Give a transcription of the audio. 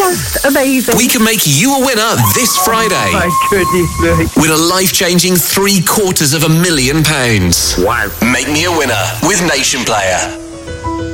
just amazing. We can make you a winner this Friday. My goodness me. With a life-changing £750,000. Wow. Make me a winner with Nation Player.